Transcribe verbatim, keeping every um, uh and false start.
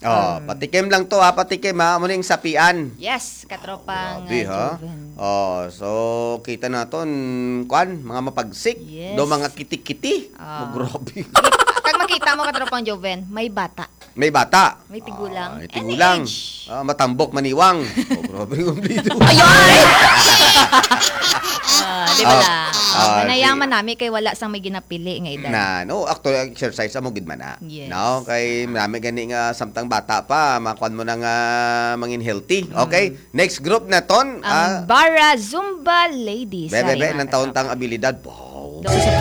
Oh, patikim lang to ha, patikim ha. Amo ning sapian. Yes, katropang Grabe uh, ha. Joven. Oh, so kita naton kwan mga mapagsik, Yes. do mga kiti-kiti. Ah. Oh, grabe. Kag makita mo katropang Joven, may bata. May bata. May tigulang. Ah, may Any tigulang. age. Ah, matambok maniwang. Oh, grabe yung dito. Ah, di ba Ah, lang? ah, Manayaman nami kay wala sang may ginapili nga edad. Na, no, actually exercise mo gid man na. Yes. No, kay marami gani nga samtang bata pa, makuan mo na nga mangin healthy. Okay? Next group na ton, Ang ah, Bara Zumba Ladies. bebe, Ay, ng mga taon tang abilidad. Wow. katropa.